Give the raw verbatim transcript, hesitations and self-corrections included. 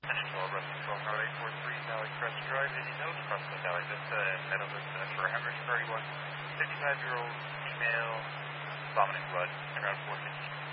twelve, Rusty twelve, Route eight four three, Valley Crest Drive, Indian Hills, across the Valley Vista, and Meadowvista for a hemorrhage thirty-one, fifty-five-year-old female, vomiting blood, around four fifteen.